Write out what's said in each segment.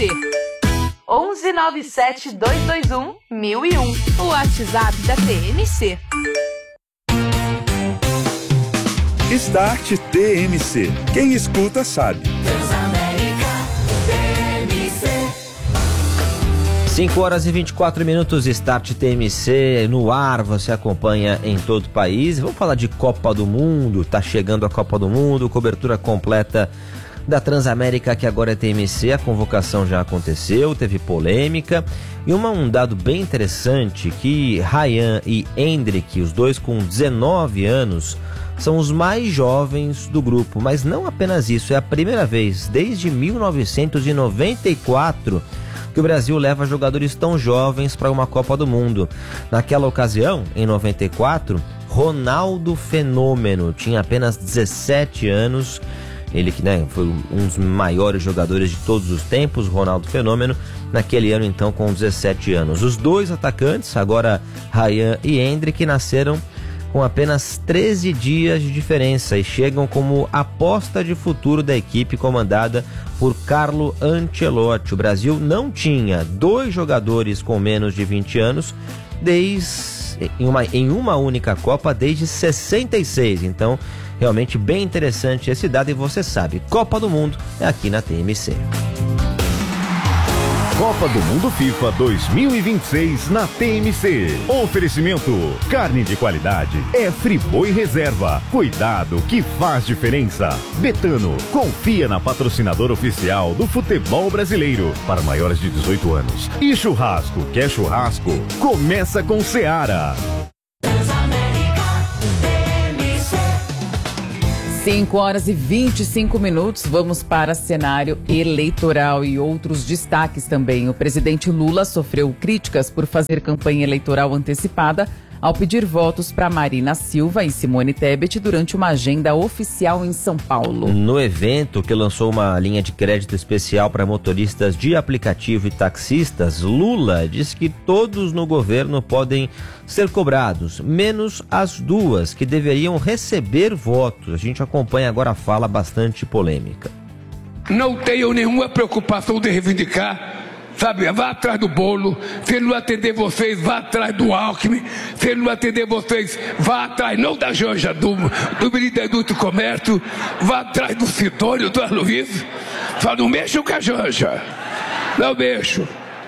TMC. 1197-221-1001. O WhatsApp da TMC. Start TMC. Quem escuta sabe. 5h24, Start TMC no ar, você acompanha em todo o país. Vamos falar de Copa do Mundo, tá chegando a Copa do Mundo, cobertura completa da Transamérica, que agora é TMC. A convocação já aconteceu, teve polêmica e um dado bem interessante, que Ryan e Endrick, os dois com 19 anos, são os mais jovens do grupo. Mas não apenas isso, é a primeira vez desde 1994 que o Brasil leva jogadores tão jovens para uma Copa do Mundo. Naquela ocasião, em 94, Ronaldo Fenômeno tinha apenas 17 anos. Ele que foi um dos maiores jogadores de todos os tempos, Ronaldo Fenômeno, naquele ano então com 17 anos. Os dois atacantes, agora Ryan e Endrick, nasceram com apenas 13 dias de diferença e chegam como aposta de futuro da equipe comandada por Carlo Ancelotti. O Brasil não tinha dois jogadores com menos de 20 anos em uma única Copa desde 66. Então, realmente bem interessante esse dado. E você sabe, Copa do Mundo é aqui na TMC. Copa do Mundo FIFA 2026 na TMC. Oferecimento: carne de qualidade é Friboi Reserva. Cuidado que faz diferença. Betano, confia na patrocinadora oficial do futebol brasileiro para maiores de 18 anos. E churrasco, quer churrasco? Começa com Seara. 5h25, vamos para cenário eleitoral e outros destaques também. O presidente Lula sofreu críticas por fazer campanha eleitoral antecipada ao pedir votos para Marina Silva e Simone Tebet durante uma agenda oficial em São Paulo. No evento, que lançou uma linha de crédito especial para motoristas de aplicativo e taxistas, Lula disse que todos no governo podem ser cobrados, menos as duas que deveriam receber votos. A gente acompanha agora a fala bastante polêmica. Não tenho nenhuma preocupação de reivindicar. Sabe, vá atrás do bolo. Se ele não atender vocês, vá atrás do Alckmin. Se ele não atender vocês, vá atrás, não da Janja, do Ministério da Indústria e Comércio. Vá atrás do Sidônio, do Aloysio. Só não mexam com a Janja. Não mexam.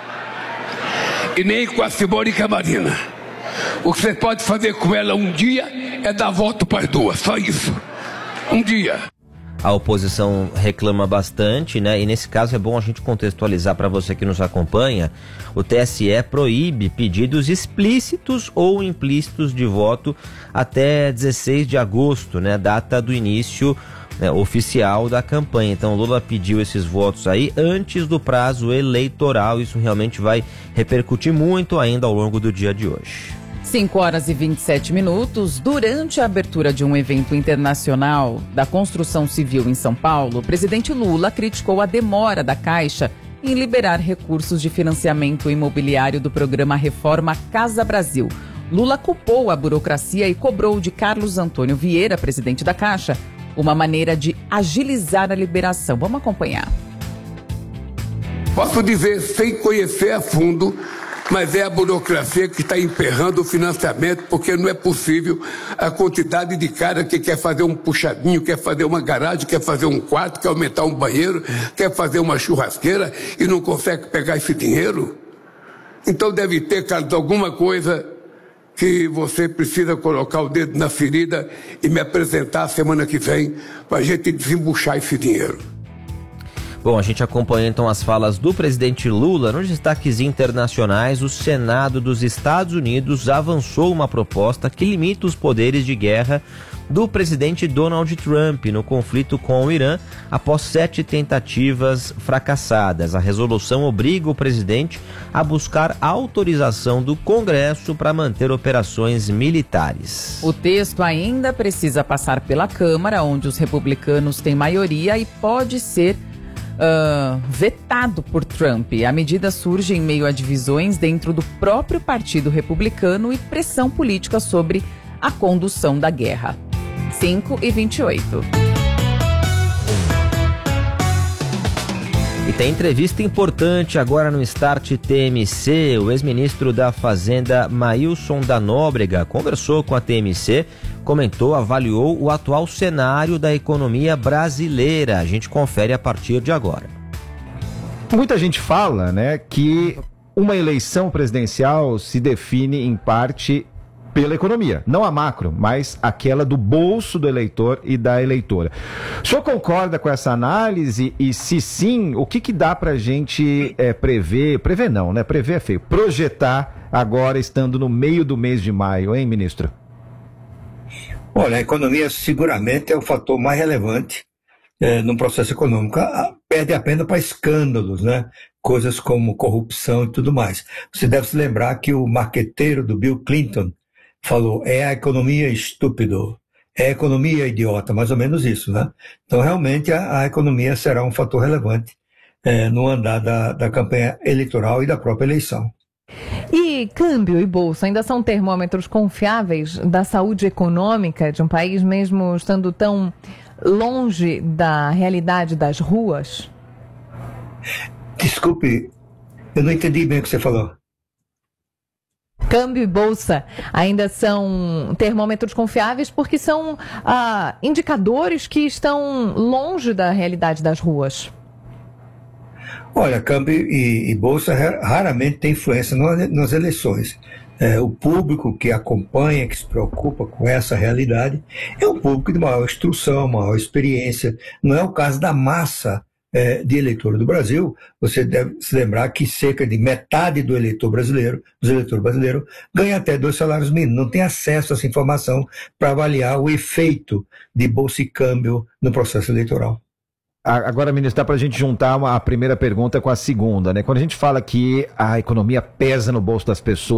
E nem com a Simone e com a Marina. O que você pode fazer com ela um dia é dar voto para as duas. Só isso. Um dia. A oposição reclama bastante, né? E nesse caso é bom a gente contextualizar para você que nos acompanha. O TSE proíbe pedidos explícitos ou implícitos de voto até 16 de agosto, né? Data do início oficial da campanha. Então Lula pediu esses votos aí antes do prazo eleitoral. Isso realmente vai repercutir muito ainda ao longo do dia de hoje. 5h27. Durante a abertura de um evento internacional da construção civil em São Paulo, o presidente Lula criticou a demora da Caixa em liberar recursos de financiamento imobiliário do programa Reforma Casa Brasil. Lula culpou a burocracia e cobrou de Carlos Antônio Vieira, presidente da Caixa, uma maneira de agilizar a liberação. Vamos acompanhar. Posso dizer, sem conhecer a fundo, mas é a burocracia que está emperrando o financiamento, porque não é possível a quantidade de cara que quer fazer um puxadinho, quer fazer uma garagem, quer fazer um quarto, quer aumentar um banheiro, quer fazer uma churrasqueira e não consegue pegar esse dinheiro. Então deve ter, Carlos, alguma coisa que você precisa colocar o dedo na ferida e me apresentar semana que vem para a gente desembuchar esse dinheiro. Bom, a gente acompanha então as falas do presidente Lula. Nos destaques internacionais, o Senado dos Estados Unidos avançou uma proposta que limita os poderes de guerra do presidente Donald Trump no conflito com o Irã após 7 tentativas fracassadas. A resolução obriga o presidente a buscar autorização do Congresso para manter operações militares. O texto ainda precisa passar pela Câmara, onde os republicanos têm maioria, e pode ser vetado por Trump. A medida surge em meio a divisões dentro do próprio Partido Republicano e pressão política sobre a condução da guerra. 5h28. E E tem entrevista importante agora no Start TMC. O ex-ministro da Fazenda, Maílson da Nóbrega, conversou com a TMC, comentou, avaliou o atual cenário da economia brasileira. A gente confere a partir de agora. Muita gente fala, né, que uma eleição presidencial se define em parte pela economia, não a macro, mas aquela do bolso do eleitor e da eleitora. O senhor concorda com essa análise? E se sim, o que dá pra gente prever não, né? Prever é feio. Projetar agora, estando no meio do mês de maio, hein, ministro? Olha, a economia seguramente é o fator mais relevante no processo econômico. Perde apenas para escândalos, né? Coisas como corrupção e tudo mais. Você deve se lembrar que o marqueteiro do Bill Clinton falou, é a economia estúpido, é a economia idiota, mais ou menos isso, né? Então, realmente, a economia será um fator relevante no andar da campanha eleitoral e da própria eleição. E câmbio e bolsa ainda são termômetros confiáveis da saúde econômica de um país, mesmo estando tão longe da realidade das ruas? Desculpe, eu não entendi bem o que você falou. Câmbio e bolsa ainda são termômetros confiáveis porque são indicadores que estão longe da realidade das ruas. Olha, câmbio e bolsa raramente tem influência nas eleições. O público que acompanha, que se preocupa com essa realidade, é um público de maior instrução, maior experiência. Não é o caso da massa de eleitor do Brasil. Você deve se lembrar que cerca de metade dos eleitores brasileiros, ganha até 2 salários mínimos. Não tem acesso a essa informação para avaliar o efeito de bolsa e câmbio no processo eleitoral. Agora, ministro, dá para a gente juntar a primeira pergunta com a segunda, né? Quando a gente fala que a economia pesa no bolso das pessoas,